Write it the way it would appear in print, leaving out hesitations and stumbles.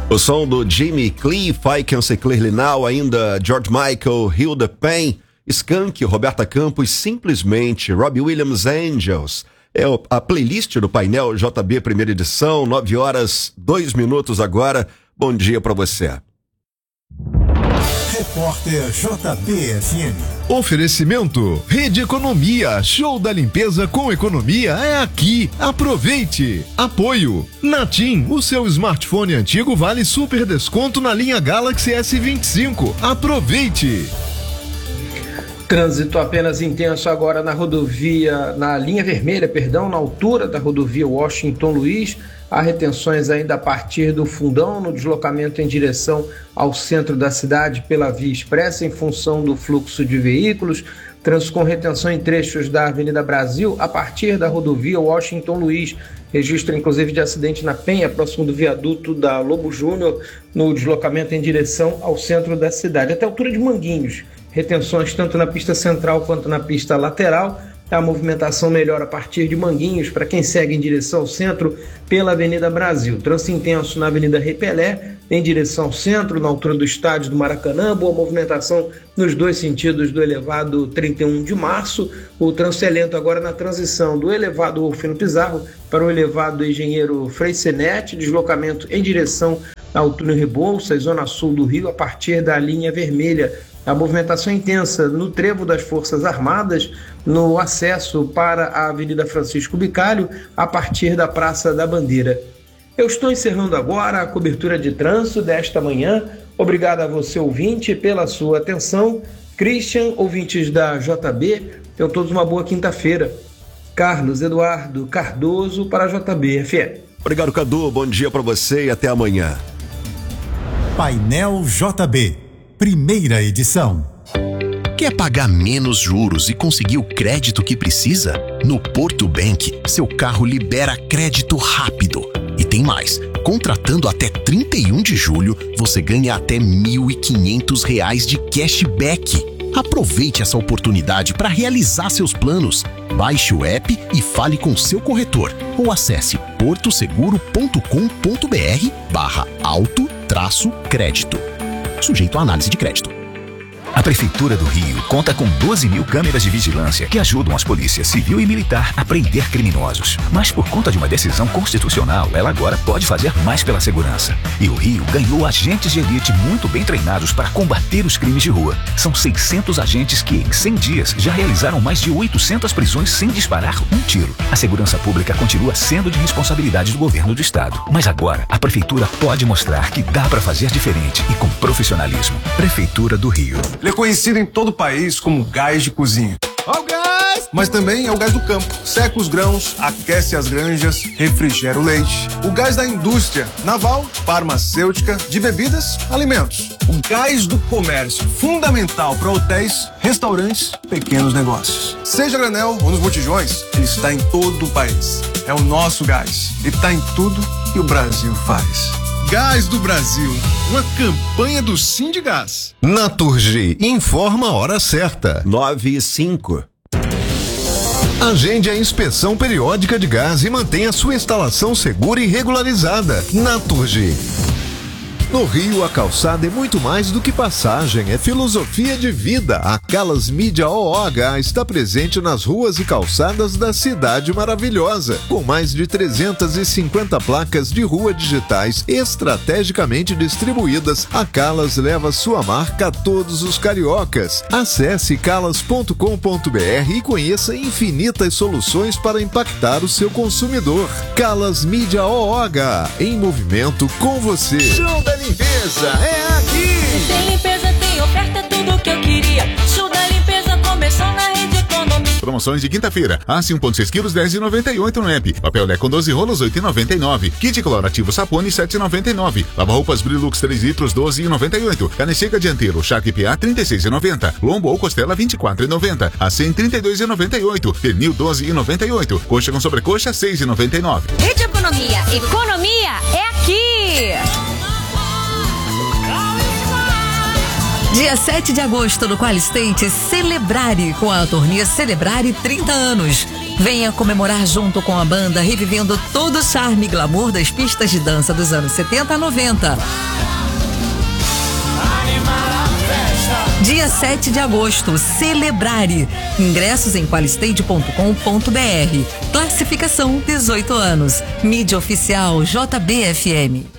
O som do Jimmy Cliff, I Can See Clearly Now, ainda George Michael, Hilda Penn, Skank, Roberta Campos, Simplesmente, Robbie Williams, Angels. É a playlist do Painel JB, primeira edição, 9h02 agora. Bom dia para você. Repórter JB-FM. Oferecimento Rede Economia, show da limpeza com economia é aqui. Aproveite. Apoio Natim, o seu smartphone antigo vale super desconto na linha Galaxy S25. Aproveite. Trânsito apenas intenso agora na rodovia, na linha vermelha, na altura da rodovia Washington Luiz. Há retenções ainda a partir do Fundão no deslocamento em direção ao centro da cidade pela via expressa em função do fluxo de veículos. Trânsito com retenção em trechos da Avenida Brasil a partir da rodovia Washington Luiz. Registro inclusive de acidente na Penha, próximo do viaduto da Lobo Júnior, no deslocamento em direção ao centro da cidade. Até a altura de Manguinhos. Retenções tanto na pista central quanto na pista lateral. A movimentação melhora a partir de Manguinhos para quem segue em direção ao centro pela Avenida Brasil. Trânsito intenso na Avenida Rei Pelé, em direção ao centro, na altura do estádio do Maracanã. Boa movimentação nos dois sentidos do elevado 31 de março. O trânsito é lento agora na transição do elevado Rufino Pizarro para o elevado Engenheiro Frei Senete. Deslocamento em direção ao túnel Rebouças, zona sul do Rio, a partir da linha vermelha. A movimentação intensa no trevo das Forças Armadas, no acesso para a Avenida Francisco Bicalho, a partir da Praça da Bandeira. Eu estou encerrando agora a cobertura de trânsito desta manhã. Obrigado a você, ouvinte, pela sua atenção. Christian, ouvintes da JB, tenham todos uma boa quinta-feira. Carlos Eduardo Cardoso para a JB-FM. Obrigado, Cadu. Bom dia para você e até amanhã. Painel JB. Primeira edição. Quer pagar menos juros e conseguir o crédito que precisa? No Porto Bank, seu carro libera crédito rápido. E tem mais, contratando até 31 de julho, você ganha até R$ 1.500 de cashback. Aproveite essa oportunidade para realizar seus planos. Baixe o app e fale com seu corretor ou acesse portoseguro.com.br/auto-crédito. Sujeito à análise de crédito. A Prefeitura do Rio conta com 12.000 câmeras de vigilância que ajudam as polícias civil e militar a prender criminosos. Mas por conta de uma decisão constitucional, ela agora pode fazer mais pela segurança. E o Rio ganhou agentes de elite muito bem treinados para combater os crimes de rua. São 600 agentes que, em 100 dias, já realizaram mais de 800 prisões sem disparar um tiro. A segurança pública continua sendo de responsabilidade do governo do estado. Mas agora, a Prefeitura pode mostrar que dá para fazer diferente e com profissionalismo. Prefeitura do Rio. Ele é conhecido em todo o país como gás de cozinha. Ó o gás! Mas também é o gás do campo. Seca os grãos, aquece as granjas, refrigera o leite. O gás da indústria naval, farmacêutica, de bebidas, alimentos. O gás do comércio, fundamental para hotéis, restaurantes, pequenos negócios. Seja a granel ou nos botijões, ele está em todo o país. É o nosso gás. Ele está em tudo que o Brasil faz. Gás do Brasil, uma campanha do Sindigás. Naturgy informa a hora certa. 9h05. Agende a inspeção periódica de gás e mantenha sua instalação segura e regularizada. Naturgy. No Rio, a calçada é muito mais do que passagem, é filosofia de vida. A Calas Mídia OOH está presente nas ruas e calçadas da cidade maravilhosa, com mais de 350 placas de rua digitais estrategicamente distribuídas. A Calas leva sua marca a todos os cariocas. Acesse calas.com.br e conheça infinitas soluções para impactar o seu consumidor. Calas Mídia OOH, em movimento com você. Show da limpeza é aqui. Tem limpeza, tem oferta, tudo que eu queria. Show da limpeza começou na Rede Economia. Promoções de quinta-feira. Aço 1,6 kg, 10,98 no app. Papel Deco 12 rolos, 8,99. Kit colorativo Sapone, 7,99. Lava-roupas Brilux 3 litros, 12,98. Carne seca dianteiro Shark PA, 36,90. Lombo ou costela, 24,90. AC, 32,98. Pernil, 12,98. Coxa com sobrecoxa, 6,99. Rede Economia. Economia é aqui. Dia 7 de agosto, no Qualistate, Celebrare, com a turnê Celebrare 30 anos. Venha comemorar junto com a banda, revivendo todo o charme e glamour das pistas de dança dos anos 70 a 90. Dia 7 de agosto, Celebrare. Ingressos em qualistage.com.br. Classificação 18 anos. Mídia oficial JBFM.